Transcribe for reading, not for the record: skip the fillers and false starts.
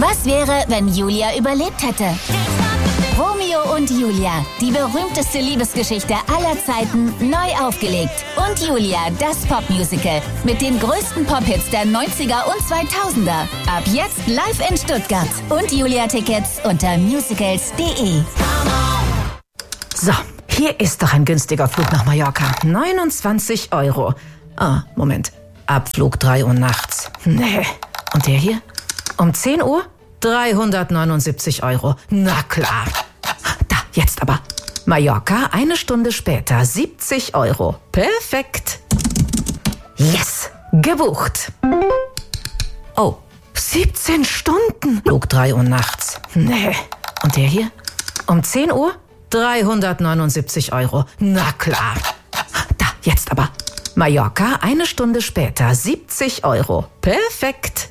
Was wäre, wenn Julia überlebt hätte? Romeo und Julia, die berühmteste Liebesgeschichte aller Zeiten, neu aufgelegt. Und Julia, das Popmusical mit den größten Pop-Hits der 90er und 2000er. Ab jetzt live in Stuttgart. Und Julia-Tickets unter musicals.de. So, hier ist doch ein günstiger Flug nach Mallorca. 29 €. Ah, Moment. Abflug 3 Uhr nachts. Nee. Und der hier? Um 10 Uhr? 379 €. Na klar. Da, jetzt aber. Mallorca, 1 Stunde später, 70 €. Perfekt. Yes, gebucht. Oh, 17 Stunden. Flug 3 Uhr nachts. Nee. Und der hier? Um 10 Uhr? 379 €. Na klar. Da, jetzt aber. Mallorca, 1 Stunde später, 70 €. Perfekt.